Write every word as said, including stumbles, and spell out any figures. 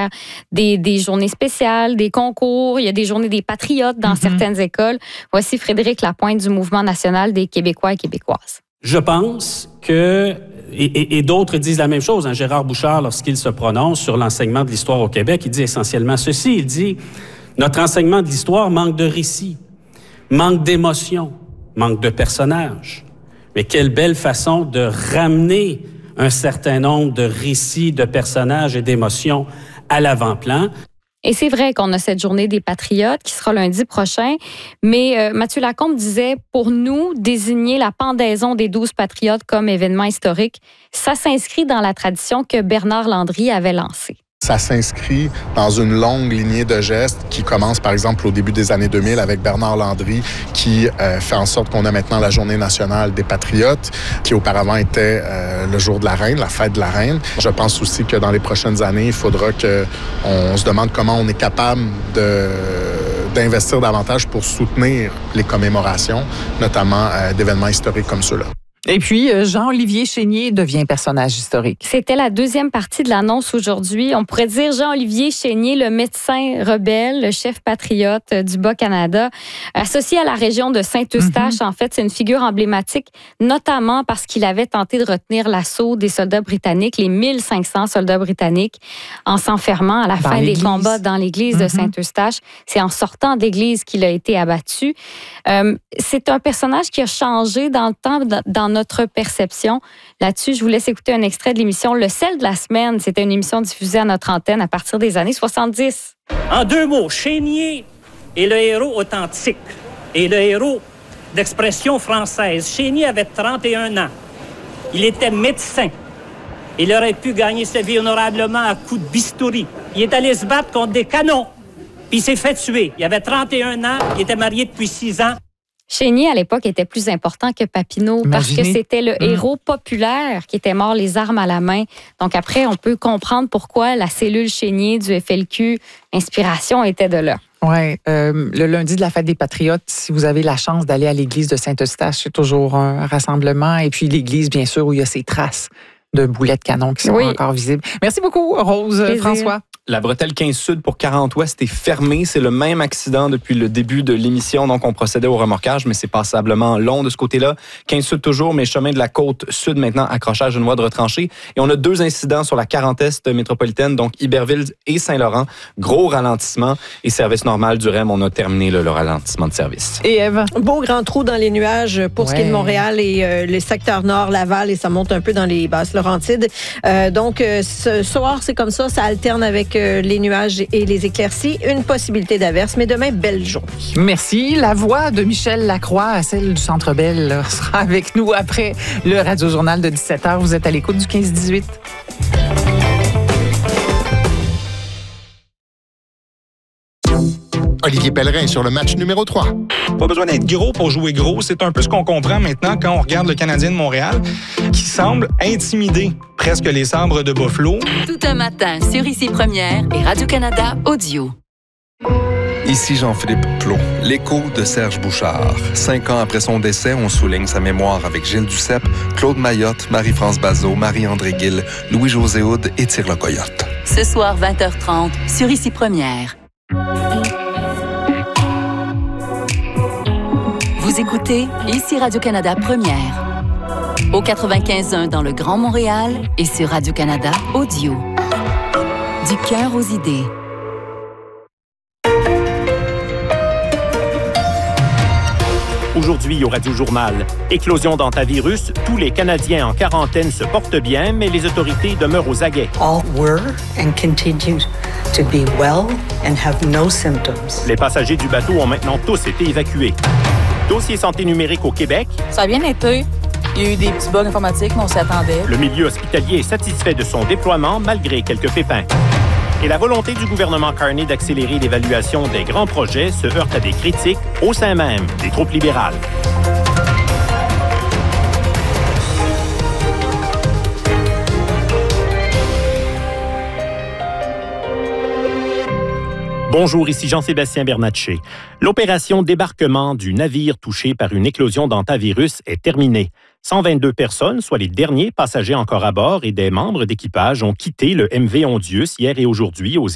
faire des, des journées spéciales, des concours. Il y a des journées des patriotes dans mm-hmm. certaines écoles. Voici Frédéric Lapointe du Mouvement national des Québécois et Québécoises. Je pense que, et, et, et d'autres disent la même chose, hein, Gérard Bouchard, lorsqu'il se prononce sur l'enseignement de l'histoire au Québec, il dit essentiellement ceci, il dit « Notre enseignement de l'histoire manque de récits, manque d'émotions, manque de personnages. » Mais quelle belle façon de ramener un certain nombre de récits, de personnages et d'émotions à l'avant-plan. Et c'est vrai qu'on a cette journée des Patriotes qui sera lundi prochain, mais euh, Mathieu Lacombe disait, pour nous, désigner la pendaison des douze Patriotes comme événement historique, ça s'inscrit dans la tradition que Bernard Landry avait lancée. Ça s'inscrit dans une longue lignée de gestes qui commence, par exemple, au début des années deux mille avec Bernard Landry, qui euh, fait en sorte qu'on a maintenant la Journée nationale des Patriotes, qui auparavant était euh, le jour de la Reine, la fête de la Reine. Je pense aussi que dans les prochaines années, il faudra qu'on se demande comment on est capable de... d'investir davantage pour soutenir les commémorations, notamment euh, d'événements historiques comme ceux-là. Et puis, Jean-Olivier Chénier devient personnage historique. C'était la deuxième partie de l'annonce aujourd'hui. On pourrait dire Jean-Olivier Chénier, le médecin rebelle, le chef patriote du Bas-Canada, associé à la région de Saint-Eustache. Mm-hmm. En fait, c'est une figure emblématique, notamment parce qu'il avait tenté de retenir l'assaut des soldats britanniques, les mille cinq cents soldats britanniques, en s'enfermant à la dans fin l'église. Des combats dans l'église mm-hmm. de Saint-Eustache. C'est en sortant de l'église qu'il a été abattu. Euh, c'est un personnage qui a changé dans le temps, dans notre perception. Là-dessus, je vous laisse écouter un extrait de l'émission Le sel de la semaine. C'était une émission diffusée à notre antenne à partir des années soixante-dix. En deux mots, Chénier est le héros authentique et le héros d'expression française. Chénier avait trente et un ans. Il était médecin. Il aurait pu gagner sa vie honorablement à coups de bistouri. Il est allé se battre contre des canons, puis il s'est fait tuer. Il avait trente et un ans, il était marié depuis six ans. Chénier, à l'époque, était plus important que Papineau. Imaginez. Parce que c'était le mmh. héros populaire qui était mort les armes à la main. Donc après, on peut comprendre pourquoi la cellule Chénier du F L Q, inspiration était de là. Oui, euh, le lundi de la fête des Patriotes, si vous avez la chance d'aller à l'église de Saint-Eustache, c'est toujours un rassemblement. Et puis l'église, bien sûr, où il y a ces traces de boulets de canon qui sont oui. encore visibles. Merci beaucoup, Rose, Plaisir. François. La bretelle quinze Sud pour quarante Ouest est fermée. C'est le même accident depuis le début de l'émission. Donc, on procédait au remorquage, mais c'est passablement long de ce côté-là. quinze Sud toujours, mais chemin de la côte sud maintenant, accrochage d'une voie de retranchée. Et on a deux incidents sur la quarante Est métropolitaine, donc Iberville et Saint-Laurent. Gros ralentissement et service normal du R E M. On a terminé le, le ralentissement de service. Et Ève? Beau grand trou dans les nuages pour ouais. ce qui est de Montréal et euh, les secteurs nord, Laval, et ça monte un peu dans les Basses-Laurentides. Euh, donc, euh, ce soir, c'est comme ça. Ça alterne avec les nuages et les éclaircies. Une possibilité d'averse, mais demain, belle journée. Merci. La voix de Michel Lacroix, celle du Centre Bell, sera avec nous après le Radio-Journal de dix-sept heures. Vous êtes à l'écoute du quinze dix-huit. Olivier Pellerin sur le match numéro trois. Pas besoin d'être gros pour jouer gros. C'est un peu ce qu'on comprend maintenant quand on regarde le Canadien de Montréal, qui semble intimider presque les Sabres de Buffalo. Tout un matin sur Ici Première et Radio-Canada Audio. Ici Jean-Philippe Plot, l'écho de Serge Bouchard. Cinq ans après son décès, on souligne sa mémoire avec Gilles Duceppe, Claude Mayotte, Marie-France Bazot, Marie-André Gill, Louis-José Houd et Tire le Coyote. Ce soir, vingt heures trente, sur Ici Première. Vous écoutez Ici Radio-Canada Première. Au quatre-vingt-quinze point un dans le Grand Montréal et sur Radio-Canada Audio. Du cœur aux idées. Aujourd'hui au Radio-Journal, éclosion d'hantavirus, tous les Canadiens en quarantaine se portent bien, mais les autorités demeurent aux aguets. All were and continue to be well and have no symptoms. Les passagers du bateau ont maintenant tous été évacués. Dossier santé numérique au Québec. Ça a bien été. Il y a eu des petits bugs informatiques, mais on s'y attendait. Le milieu hospitalier est satisfait de son déploiement malgré quelques pépins. Et la volonté du gouvernement Carney d'accélérer l'évaluation des grands projets se heurte à des critiques au sein même des troupes libérales. Bonjour, ici Jean-Sébastien Bernatchez. L'opération débarquement du navire touché par une éclosion d'hantavirus est terminée. cent vingt-deux personnes, soit les derniers passagers encore à bord et des membres d'équipage, ont quitté le M V Ondius hier et aujourd'hui aux